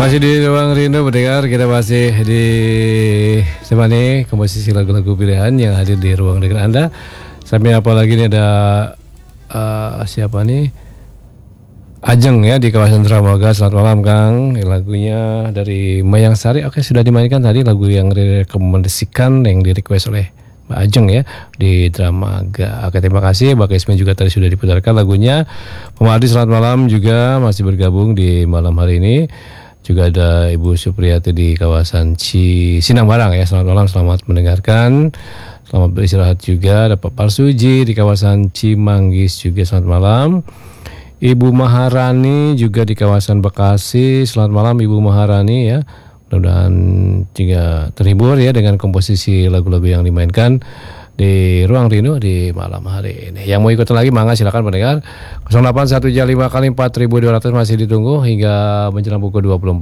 Masih di Ruang Rindu pendengar, kita masih ditemani komposisi lagu-lagu pilihan yang hadir di ruang dengar Anda. Sampai apalagi ini ada siapa nih? Ajeng ya di kawasan Dramaga. Selamat malam Kang. Lagunya dari Mayang Sari. Oke, sudah dimainkan tadi lagu yang direkomendasikan yang di-request oleh Mbak Ajeng ya di Dramaga. Oke, terima kasih. Mbak Ismin juga tadi sudah diputarkan lagunya. Pemardi selamat malam juga masih bergabung di malam hari ini. Juga ada Ibu Supriyati di kawasan Sinang Barang ya. Selamat malam, selamat mendengarkan. Selamat beristirahat juga. Ada Pak Parsuji di kawasan Cimanggis juga, selamat malam. Ibu Maharani juga di kawasan Bekasi. Selamat malam Ibu Maharani ya. Mudah-mudahan juga terhibur ya dengan komposisi lagu-lagu yang dimainkan di Ruang Rindu di malam hari ini. Yang mau ikutan lagi mangga silakan pendengar. 0815 kali 4200 masih ditunggu hingga menjelang pukul 24.